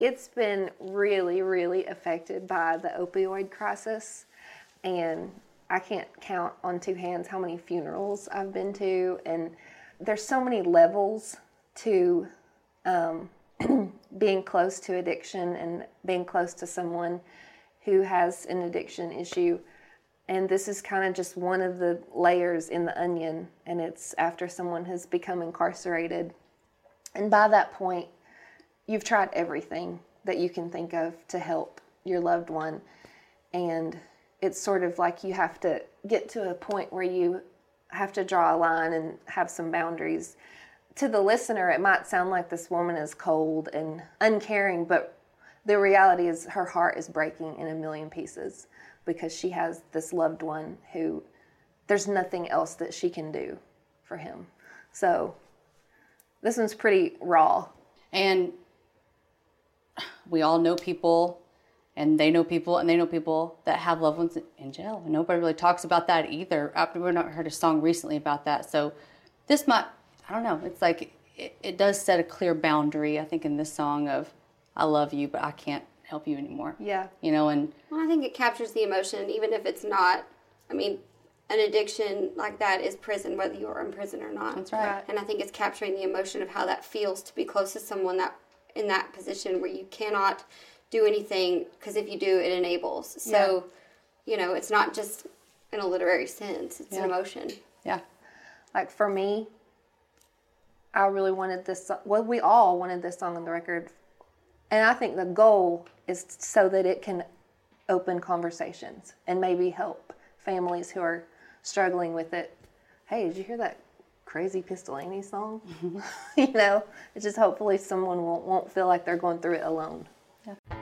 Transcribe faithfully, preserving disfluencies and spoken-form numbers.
It's been really, really affected by the opioid crisis, and I can't count on two hands how many funerals I've been to, and there's so many levels to um, being close to addiction and being close to someone who has an addiction issue. And this is kind of just one of the layers in the onion, and it's after someone has become incarcerated. And by that point, you've tried everything that you can think of to help your loved one. And it's sort of like you have to get to a point where you have to draw a line and have some boundaries. To the listener, it might sound like this woman is cold and uncaring, but the reality is her heart is breaking in a million pieces because she has this loved one who there's nothing else that she can do for him. So this one's pretty raw. And we all know people, and they know people, and they know people that have loved ones in jail. And nobody really talks about that either. After we've not heard a song recently about that. So this might, I don't know, it's like it, it does set a clear boundary, I think, in this song of, I love you, but I can't help you anymore. Yeah. You know, and... Well, I think it captures the emotion, even if it's not, I mean, an addiction like that is prison, whether you're in prison or not. That's right. And I think it's capturing the emotion of how that feels to be close to someone that in that position where you cannot do anything, because if you do, it enables. So, yeah. you know, it's not just in a literary sense. It's yeah. an emotion. Yeah. Like for me, I really wanted this song. Well, we all wanted this song on the record. And I think the goal is so that it can open conversations and maybe help families who are struggling with it. Hey, did you hear that crazy Pistolani song? You know, it's just hopefully someone won't, won't feel like they're going through it alone. Yeah.